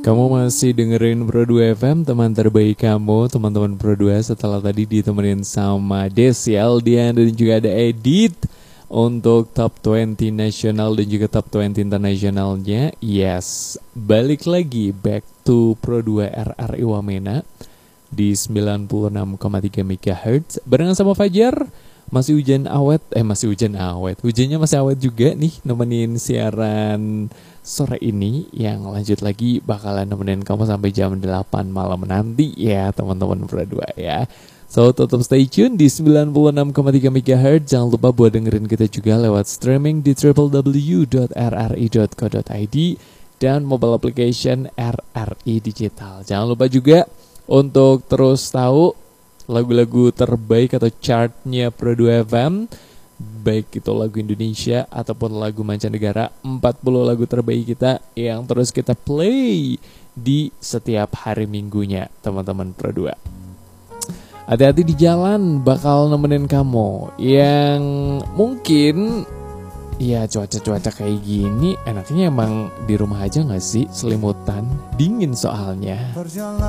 Kamu masih dengerin Pro 2 FM, teman terbaik kamu, teman-teman Pro 2. Setelah tadi ditemenin sama Desi, Aldian, dan juga ada Edit untuk Top 20 nasional dan juga Top 20 internasionalnya. Yes, balik lagi back to Pro 2 RRI Wamena di 96,3 MHz barengan sama Fajar. Masih hujan awet, hujannya masih awet juga nih, nemenin siaran sore ini yang lanjut lagi bakalan nemenin kamu sampai jam 8 malam nanti ya teman-teman berdua ya. So tetap stay tune di 96,3 MHz. Jangan lupa buat dengerin kita juga lewat streaming di www.rri.co.id dan mobile application RRI Digital. Jangan lupa juga untuk terus tahu lagu-lagu terbaik atau chartnya Pro 2 FM, baik itu lagu Indonesia ataupun lagu mancanegara. 40 lagu terbaik kita yang terus kita play di setiap hari minggunya teman-teman Pro 2. Hati-hati di jalan, bakal nemenin kamu yang mungkin ya cuaca-cuaca kayak gini enaknya emang di rumah aja gak sih, selimutan, dingin soalnya.